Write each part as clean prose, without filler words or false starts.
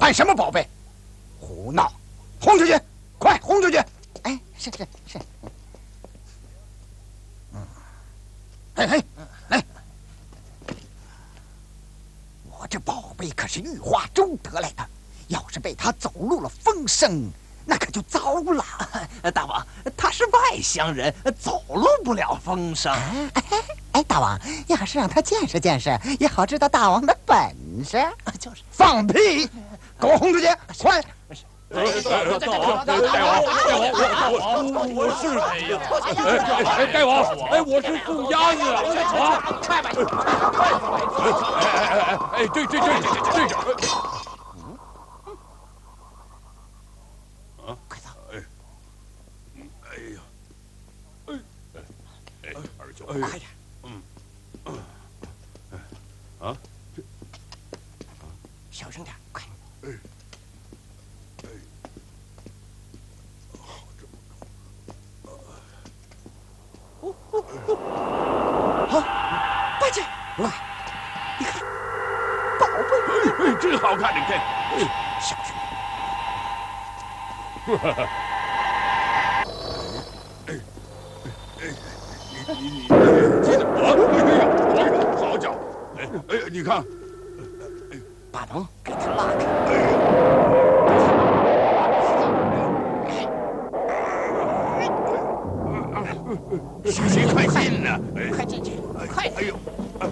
搬什么宝贝？胡闹！轰出去！快轰出去！ 哎，是。 哎，来！我这宝贝可是玉华州得来的，要是被他走漏了风声，那可就糟了。 大王，他是外乡人，走漏不了风声。 哎，大王，要是让他见识见识，也好知道大王的本事。 就是放屁！给我轰出去！快！ 大王，我是谁呀？大王，我是宋鸭子啊！ 快吧！ 这。 快走！ 二舅， 快点！小声点，快！好，大姐，来，你看，宝贝， 真好看，你看， 小声你记得我，好家伙，你看， 把门给他拉开。 小心，快进呢！ 快进去，快！ 哎呦，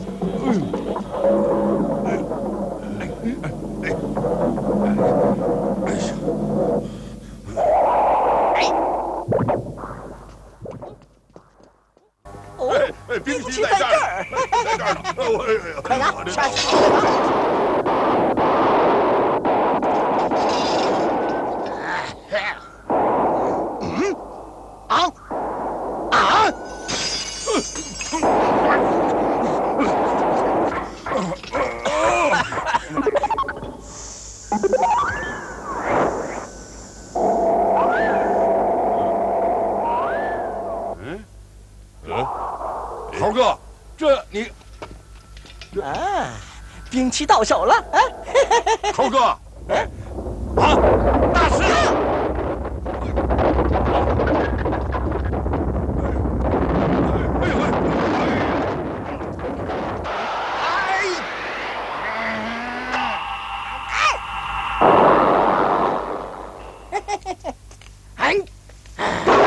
冰淇淋在这儿，在这儿呢！ 快拿，下去！ 猴哥，这你兵器到手了啊！ 猴哥， 大师。